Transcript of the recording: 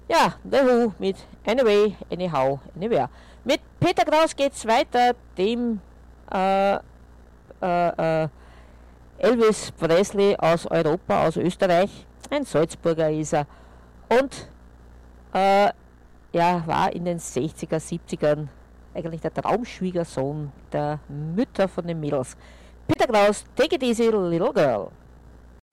Ja, The Who mit Anyway, Anyhow, Anywhere. Mit Peter Kraus geht's weiter, dem äh, äh, Elvis Presley aus Europa, aus Österreich. Ein Salzburger ist er. Und äh, er war in den 60er, 70ern eigentlich der Traumschwiegersohn der Mütter von den Mädels. Peter Kraus, Take It Easy, Little Girl.